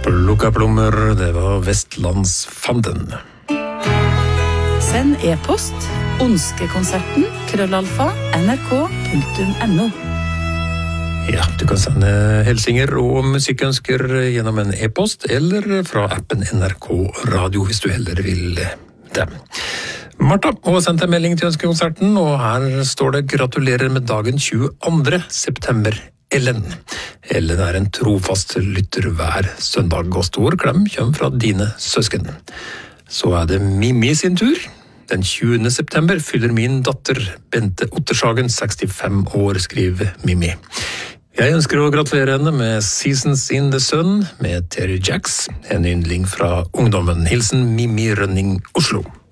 Plukka plommer, det var Vestlandsfanden. Send e-post onskekonserten@nrk.no. Ja, du kan sende hilsinger og musikkønsker gjennom en e-post eller fra appen NRK Radio hvis du heller vil det. Martha har sendt en melding til ønskekonserten, og her står det gratulerer med dagen 22. september. Ellen. Ellen er en trofast lytter hver søndag, og stor klem kommer fra dine søsken. Så er det Mimi sin tur. Den 20. september fyller min datter Bente Ottershagen 65 år, skriver Mimi. Jeg ønsker å gratulere henne med Seasons in the Sun med Terry Jacks, en yndling fra ungdommen. Hilsen Mimi Rønning, Oslo.